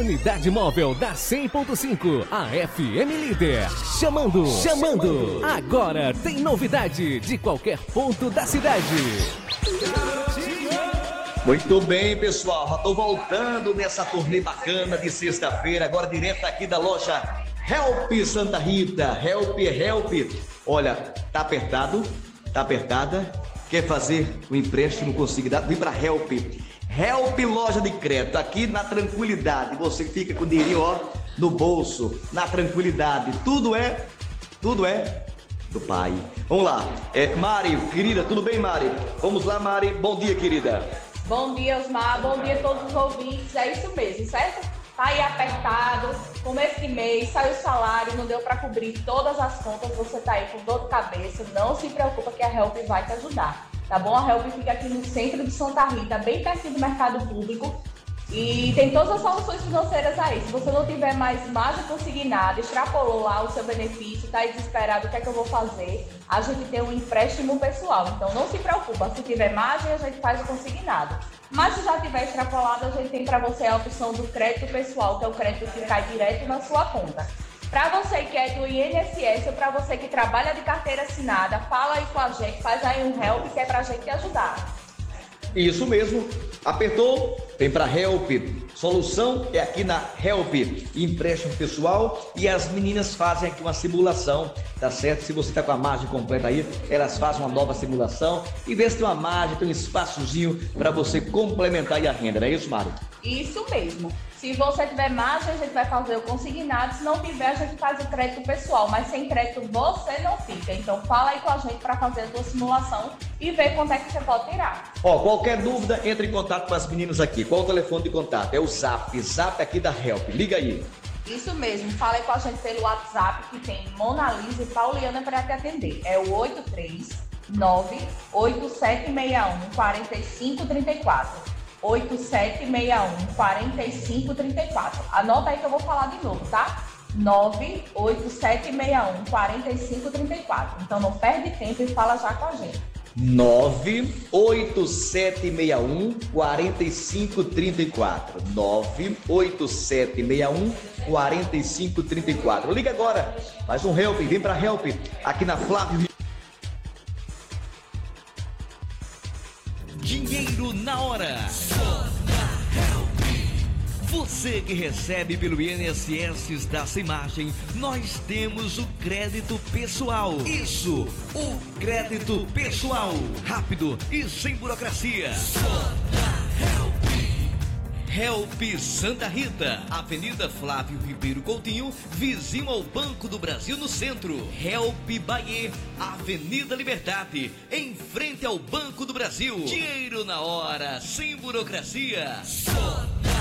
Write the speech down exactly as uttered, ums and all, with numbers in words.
Unidade móvel da cem ponto cinco, a F M Líder. Chamando, chamando. Agora tem novidade de qualquer ponto da cidade. Muito bem, pessoal. Já estou voltando nessa turnê bacana de sexta-feira. Agora direto aqui da loja Help Santa Rita. Help, Help. Olha, tá apertado? Tá apertada? Quer fazer o empréstimo consignado? Vem para Help. Help Loja de Crédito. Aqui na tranquilidade. Você fica com o dinheirinho, ó, no bolso. Na tranquilidade. Tudo é, tudo é do pai. Vamos lá. É, Mari, querida, tudo bem, Mari? Vamos lá, Mari. Bom dia, querida. Bom dia, Osmar. Bom dia a todos os ouvintes. É isso mesmo, certo? Tá aí apertado. Começo de mês, saiu o salário, não deu para cobrir todas as contas. Você tá aí com dor de cabeça. Não se preocupa que a Help vai te ajudar. Tá bom? A Help fica aqui no centro de Santa Rita, bem pertinho do mercado público. E tem todas as soluções financeiras aí. Se você não tiver mais margem consignada, extrapolou lá o seu benefício, tá aí desesperado, o que é que eu vou fazer? A gente tem um empréstimo pessoal. Então não se preocupa, se tiver margem, a gente faz o consignado. Mas se já tiver extrapolado, a gente tem para você a opção do crédito pessoal, que é o crédito que cai direto na sua conta. Para você que é do I N S S ou para você que trabalha de carteira assinada, fala aí com a gente, faz aí um help que é para a gente te ajudar. Isso mesmo. Apertou? Vem para Help. Solução é aqui na Help. Empréstimo pessoal e as meninas fazem aqui uma simulação, tá certo? Se você tá com a margem completa aí, elas fazem uma nova simulação e vê se tem uma margem, tem um espaçozinho para você complementar aí a renda, não é isso, Mário? Isso mesmo. Se você tiver margem, a gente vai fazer o consignado. Se não tiver, a gente faz o crédito pessoal. Mas sem crédito você não fica. Então fala aí com a gente para fazer a sua simulação e ver quanto é que você pode tirar. Ó, qualquer dúvida, entre em contato com as meninas aqui. Qual o telefone de contato? É o Zap. Zap aqui da Help. Liga aí. Isso mesmo. Fala aí com a gente pelo WhatsApp, que tem Mona Lisa e Pauliana para te atender. É o oito três nove oito sete seis um quatro cinco três quatro. oito sete seis um quatro cinco três quatro. Anota aí que eu vou falar de novo, tá? nove oito sete seis um quatro cinco três quatro. Então não perde tempo e fala já com a gente. nove oito sete seis um quatro cinco três quatro. nove oito sete seis um quatro cinco três quatro. Liga agora, faz um help, vem pra Help, aqui na Flávio. Dinheiro na hora. Você que recebe pelo I N S S da Semagem, nós temos o crédito pessoal. Isso, o crédito pessoal. Rápido e sem burocracia. Help Santa Rita, Avenida Flávio Ribeiro Coutinho, vizinho ao Banco do Brasil no centro. Help Bahia, Avenida Liberdade, em frente ao Banco do Brasil. Dinheiro na hora, sem burocracia.